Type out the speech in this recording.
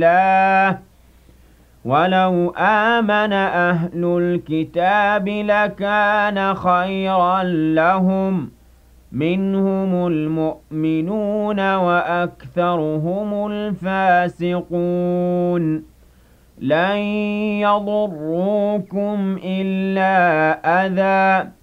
الله ولو آمن أهل الكتاب لكان خيرا لهم منهم المؤمنون وأكثرهم الفاسقون لن يضروكم إلا أذى